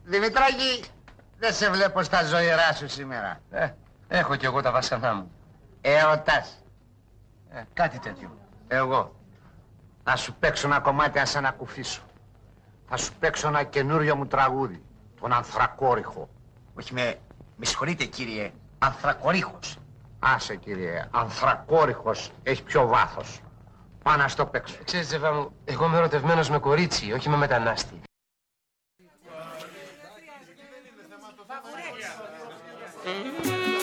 Δημητράκη, δεν σε βλέπω στα ζωηρά σου σήμερα. Έχω κι εγώ τα βασανά μου. Ερωτάς. Κάτι τέτοιο. Εγώ. Θα σου παίξω ένα κομμάτι να σε ανακουφίσω. Θα σου παίξω ένα καινούριο μου τραγούδι. Τον Ανθρακόρυχο. Όχι με συγχωρείτε κύριε, Ανθρακορίχος. Άσε κύριε, Ανθρακόρυχος έχει πιο βάθος. Πάω να στο παίξω. Ξέρεις Τζεβά μου, εγώ είμαι ερωτευμένος με κορίτσι, όχι με μετανάστη.